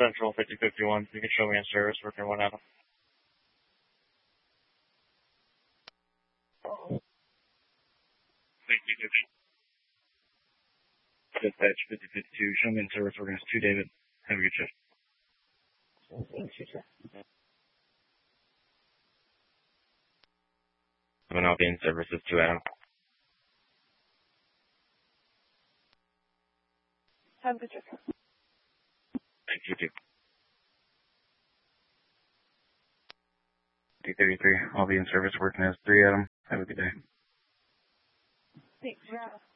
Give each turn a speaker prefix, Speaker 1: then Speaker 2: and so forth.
Speaker 1: Central 5051. You can show me in service working one Adam. Thank you. Dispatch 5052. Show me in service working as 2 David. Have a good shift.
Speaker 2: Thanks, you too.
Speaker 1: I'm going to be in service as 2 Adam.
Speaker 2: Have a good trip.
Speaker 1: Thank you too. 33. I'll be in service working as 3 Adam. Have a good day.
Speaker 2: Thanks, yeah.